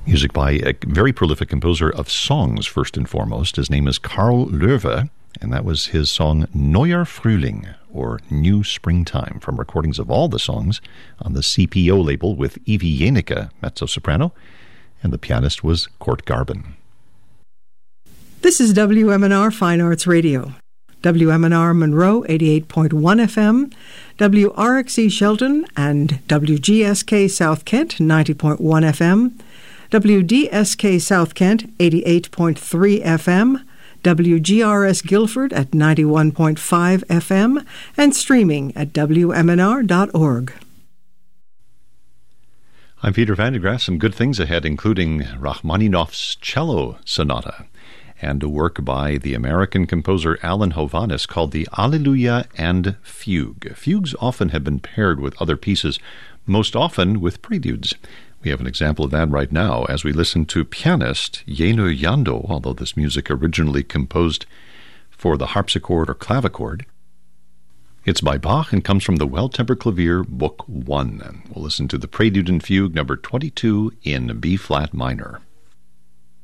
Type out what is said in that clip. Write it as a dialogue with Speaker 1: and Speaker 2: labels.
Speaker 1: Music by a very prolific composer of songs, first and foremost. His name is Karl Löwe, and that was his song Neuer Frühling, or New Springtime, from recordings of all the songs on the CPO label with Evie Janicke, mezzo-soprano, and the pianist was Kurt Garben.
Speaker 2: This is WMNR Fine Arts Radio. WMNR Monroe 88.1 FM, WRXE Shelton and WGSK South Kent 90.1 FM, WDSK South Kent 88.3 FM, WGRS Guilford at 91.5 FM, and streaming at WMNR.org.
Speaker 1: I'm Peter Van de Graaf. Some good things ahead, including Rachmaninoff's Cello Sonata and a work by the American composer Alan Hovhaness called the Alleluia and Fugue. Fugues often have been paired with other pieces, most often with preludes. We have an example of that right now as we listen to pianist Jenő Jandó, although this music originally composed for the harpsichord or clavichord. It's by Bach and comes from the Well-Tempered Clavier, Book 1. We'll listen to the Prelude and Fugue, number 22 in B-flat minor.